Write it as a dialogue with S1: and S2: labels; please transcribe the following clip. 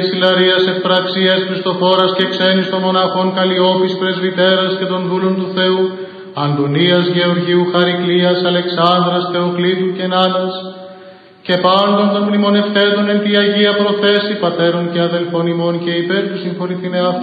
S1: Ηλαρίας Ευπραξίας Χριστοφόρας και ξένης των μοναχών Καλλιόπης Πρεσβυτέρας και των δούλων του Θεού, Αντωνίας Γεωργίου Χαρικλίας Αλεξάνδρας Θεοκλήτου και Νάνας, και πάντων των μνημονευτέντων εν τη Αγία Προθέση, πατέρων και αδελφών ημών και υπέρ του συγχωρηθήνε